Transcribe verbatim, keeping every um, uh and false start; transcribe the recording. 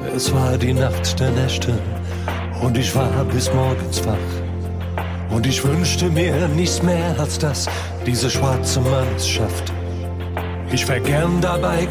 Es war die Nacht der Nächte und ich war bis morgens wach. Und ich wünschte mir nichts mehr, als dass dieser schwarze Mann es schafft. Ich wär gern dabei